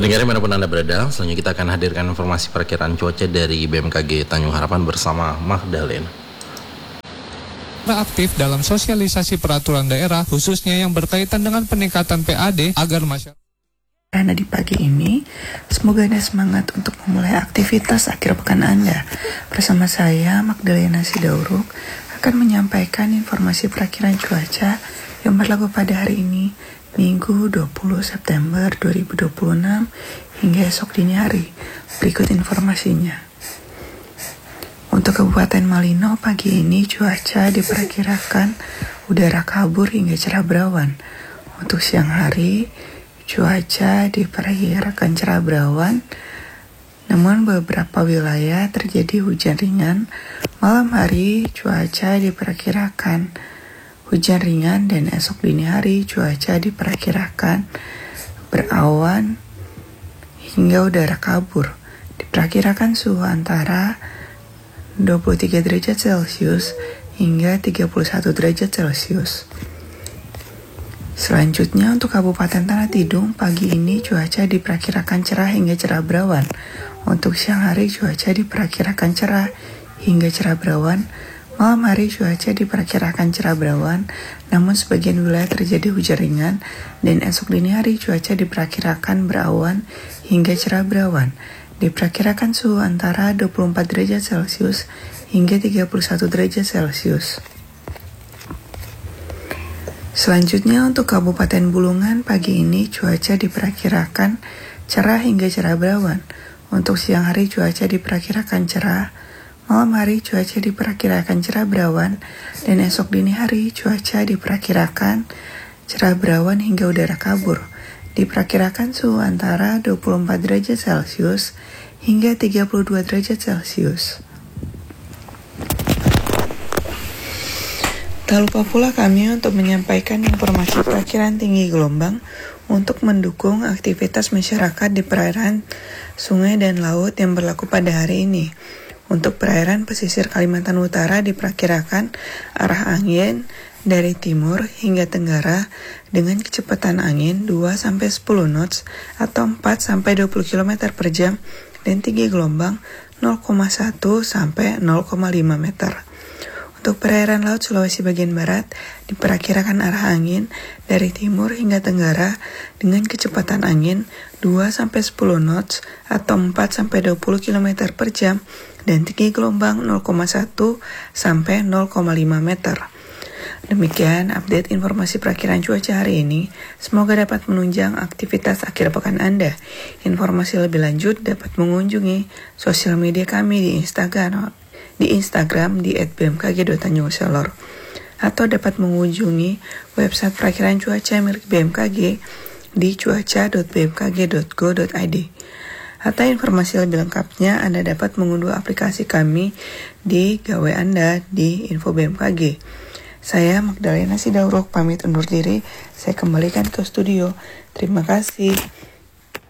Pendengar dimanapun Anda berada, selanjutnya kita akan hadirkan informasi perkiraan cuaca dari BMKG Tanjung Harapan bersama Magdalena. Aktif dalam sosialisasi peraturan daerah, khususnya yang berkaitan dengan peningkatan PAD agar masyarakat. Karena di pagi ini, semoga Anda semangat untuk memulai aktivitas akhir pekan Anda. Bersama saya, Magdalena Sidauruk, akan menyampaikan informasi perakiran cuaca yang berlaku pada hari ini, Minggu 20 September 2026 hingga esok dini hari. Berikut informasinya. Untuk Kabupaten Malino pagi ini cuaca diperkirakan udara kabur hingga cerah berawan. Untuk siang hari cuaca diperkirakan cerah berawan, namun beberapa wilayah terjadi hujan ringan. Malam hari cuaca diperkirakan hujan ringan dan esok dini hari cuaca diperkirakan berawan hingga udara kabur. Diperkirakan suhu antara 23 derajat Celcius hingga 31 derajat Celcius. Selanjutnya untuk Kabupaten Tanah Tidung pagi ini cuaca diperkirakan cerah hingga cerah berawan. Untuk siang hari cuaca diperkirakan cerah hingga cerah berawan. Malam hari cuaca diperkirakan cerah berawan, namun sebagian wilayah terjadi hujan ringan, dan esok dini hari cuaca diperkirakan berawan hingga cerah berawan. Diperkirakan suhu antara 24 derajat Celcius hingga 31 derajat Celcius. Selanjutnya untuk Kabupaten Bulungan pagi ini cuaca diperkirakan cerah hingga cerah berawan. Untuk siang hari cuaca diperkirakan cerah. Malam hari cuaca diperkirakan cerah berawan, dan esok dini hari cuaca diperkirakan cerah berawan hingga udara kabur. Diperkirakan suhu antara 24 derajat Celcius hingga 32 derajat Celcius. Tak lupa pula kami untuk menyampaikan informasi perkiraan tinggi gelombang untuk mendukung aktivitas masyarakat di perairan sungai dan laut yang berlaku pada hari ini. Untuk perairan pesisir Kalimantan Utara diperkirakan arah angin dari timur hingga tenggara dengan kecepatan angin 2-10 knots atau 4-20 km per jam dan tinggi gelombang 0,1 sampai 0,5 meter. Untuk perairan laut Sulawesi bagian barat diperkirakan arah angin dari timur hingga tenggara dengan kecepatan angin 2-10 knots atau 4-20 km per jam dan tinggi gelombang 0,1 sampai 0,5 meter. Demikian update informasi perakiran cuaca hari ini. Semoga dapat menunjang aktivitas akhir pekan Anda. Informasi lebih lanjut dapat mengunjungi sosial media kami di Instagram di @bmkg.tanjungselor atau dapat mengunjungi website perakiran cuaca milik BMKG di cuaca.bmkg.go.id. Atau informasi lebih lengkapnya Anda dapat mengunduh aplikasi kami di gawai Anda di Info BMKG. Saya Magdalena Sidauruk pamit undur diri. Saya kembalikan ke studio. Terima kasih.